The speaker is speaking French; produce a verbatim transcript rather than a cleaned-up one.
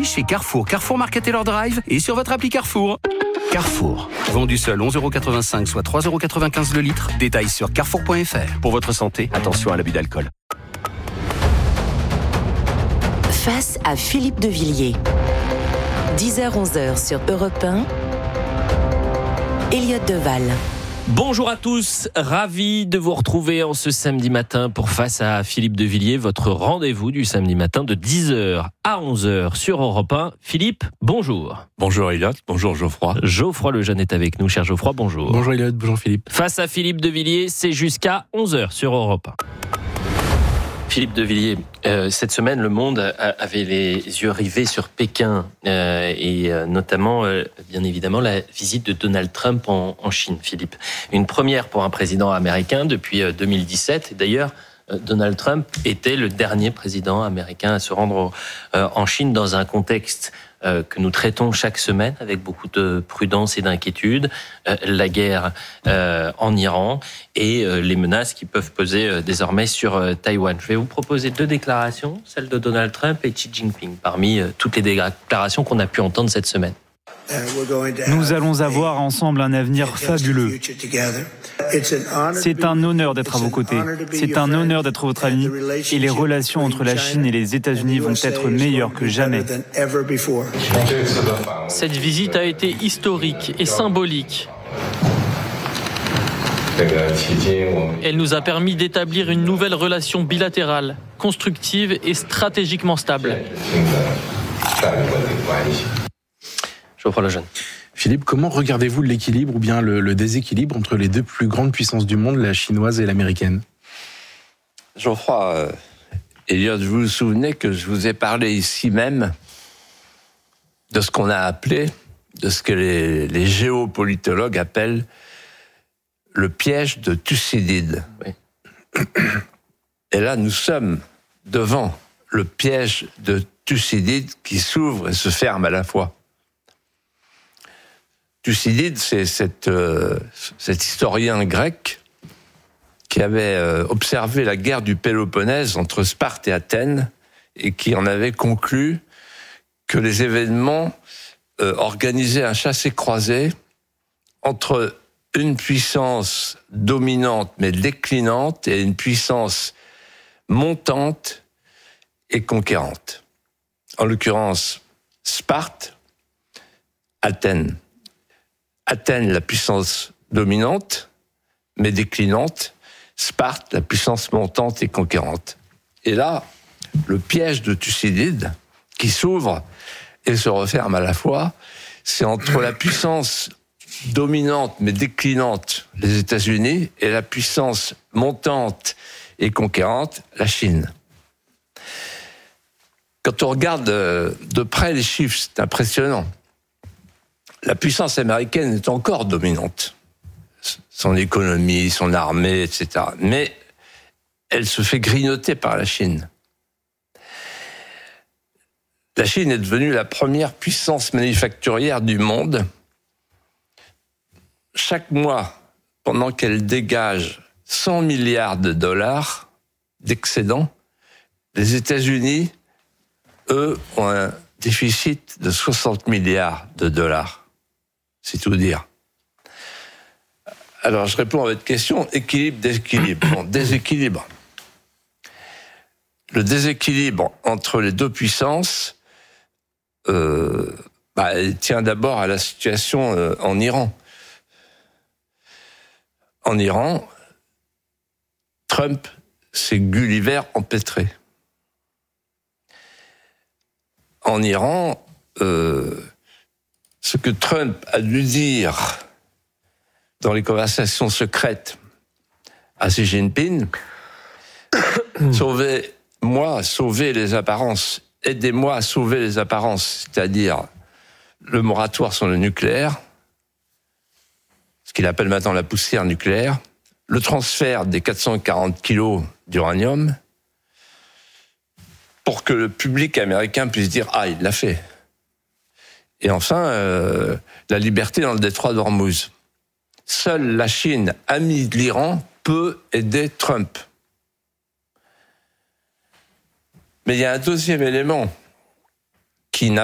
chez Carrefour, Carrefour Market Taylor Drive et sur votre appli Carrefour. Carrefour. Vendu seul onze euros quatre-vingt-cinq, soit trois euros quatre-vingt-quinze le litre. Détails sur carrefour point f r. Pour votre santé, attention à l'abus d'alcool. Face à Philippe de Villiers. dix heures onze heures sur Europe un. Elliott Deval. Bonjour à tous, ravi de vous retrouver en ce samedi matin pour Face à Philippe de Villiers, votre rendez-vous du samedi matin de dix heures à onze heures sur Europe un. Philippe, bonjour. Bonjour Elliott, bonjour Geoffroy. Geoffroy Lejeune est avec nous, cher Geoffroy, bonjour. Bonjour Elliott, bonjour Philippe. Face à Philippe de Villiers, c'est jusqu'à onze heures sur Europe un. Philippe de Villiers, euh, cette semaine, le monde avait les yeux rivés sur Pékin euh, et euh, notamment, euh, bien évidemment, la visite de Donald Trump en, en Chine, Philippe. Une première pour un président américain depuis euh, deux mille dix-sept. Et d'ailleurs, euh, Donald Trump était le dernier président américain à se rendre au, euh, en Chine dans un contexte euh, que nous traitons chaque semaine avec beaucoup de prudence et d'inquiétude, euh, la guerre euh, en Iran et euh, les menaces qui peuvent peser euh, désormais sur euh, Taïwan. Je vais vous proposer deux déclarations, celle de Donald Trump et Xi Jinping, parmi euh, toutes les déclarations qu'on a pu entendre cette semaine. Nous allons avoir ensemble un avenir fabuleux. C'est un honneur d'être à vos côtés. C'est un honneur d'être votre ami. Et les relations entre la Chine et les États-Unis vont être meilleures que jamais. Cette visite a été historique et symbolique. Elle nous a permis d'établir une nouvelle relation bilatérale, constructive et stratégiquement stable. Geoffroy Lejeune. Philippe, comment regardez-vous l'équilibre ou bien le, le déséquilibre entre les deux plus grandes puissances du monde, la chinoise et l'américaine ? Geoffroy, euh, Elliott, vous vous souvenez que je vous ai parlé ici même de ce qu'on a appelé, de ce que les, les géopolitologues appellent le piège de Thucydide. Oui. Et là, nous sommes devant le piège de Thucydide qui s'ouvre et se ferme à la fois. Thucydide, c'est cette, euh, cet historien grec qui avait euh, observé la guerre du Péloponnèse entre Sparte et Athènes et qui en avait conclu que les événements euh, organisaient un chassé-croisé entre une puissance dominante mais déclinante et une puissance montante et conquérante. En l'occurrence, Sparte, Athènes. Athènes, la puissance dominante, mais déclinante. Sparte, la puissance montante et conquérante. Et là, le piège de Thucydide, qui s'ouvre et se referme à la fois, c'est entre la puissance dominante mais déclinante, les États-Unis, et la puissance montante et conquérante, la Chine. Quand on regarde de près les chiffres, c'est impressionnant. La puissance américaine est encore dominante. Son économie, son armée, et cetera. Mais elle se fait grignoter par la Chine. La Chine est devenue la première puissance manufacturière du monde. Chaque mois, pendant qu'elle dégage cent milliards de dollars d'excédent, les États-Unis, eux, ont un déficit de soixante milliards de dollars. C'est tout dire. Alors, je réponds à votre question. Équilibre, déséquilibre. Bon, déséquilibre. Le déséquilibre entre les deux puissances euh, bah, elle tient d'abord à la situation euh, en Iran. En Iran, Trump s'est Gulliver empêtré. En Iran, euh, ce que Trump a dû dire dans les conversations secrètes à Xi Jinping, sauvez-moi, sauvez les apparences, aidez-moi à sauver les apparences, c'est-à-dire le moratoire sur le nucléaire, ce qu'il appelle maintenant la poussière nucléaire, le transfert des quatre cent quarante kilos d'uranium, pour que le public américain puisse dire « Ah, il l'a fait ». Et enfin, euh, la liberté dans le détroit d'Ormuz. Seule la Chine, amie de l'Iran, peut aider Trump. Mais il y a un deuxième élément qui n'a